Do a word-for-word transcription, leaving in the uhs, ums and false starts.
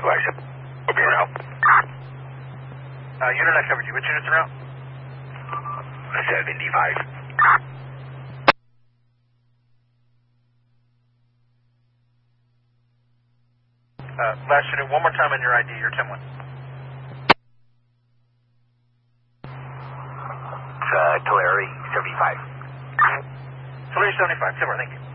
Flagship. Hope you're out. Uh, unit I covered you. Which unit's around? seventy-five. Uh, last unit, one more time on your I D. You're ten one. Uh, Tulare, seventy-five. Tulare seventy-five. Timber, thank you.